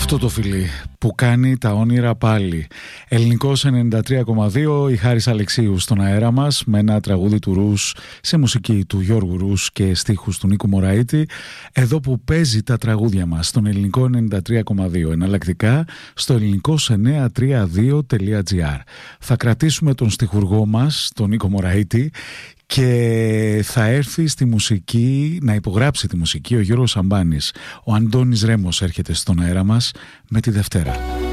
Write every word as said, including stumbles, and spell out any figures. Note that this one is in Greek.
Αυτό το φιλί που κάνει τα όνειρα πάλι. Ελληνικός ενενήντα τρία κόμμα δύο, η Χάρης Αλεξίου στον αέρα μας, με ένα τραγούδι του Ρους σε μουσική του Γιώργου Ρους και στίχους του Νίκου Μωραήτη. Εδώ που παίζει τα τραγούδια μας στον ελληνικό ενενήντα τρία κόμμα δύο, εναλλακτικά στο ελληνικός εννιακόσια τριάντα δύο τελεία τζι άρ. Θα κρατήσουμε τον στιχουργό μας, τον Νίκο Μωραήτη, και θα έρθει στη μουσική, να υπογράψει τη μουσική, ο Γιώργος Σαμπάνης. Ο Αντώνης Ρέμος έρχεται στον αέρα μας με τη Δευτέρα.